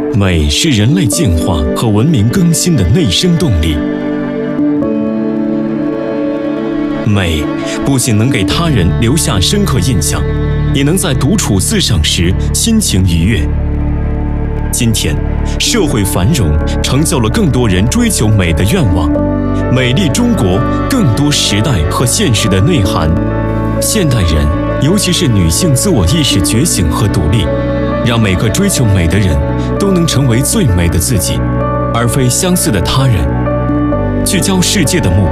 美是人类进化和文明更新的内生动力。美不仅能给他人留下深刻印象，也能在独处自赏时心情愉悦。今天，社会繁荣成就了更多人追求美的愿望，美丽中国更多时代和现实的内涵。现代人，尤其是女性自我意识觉醒和独立，让每个追求美的人都能成为最美的自己，而非相似的他人。聚焦世界的目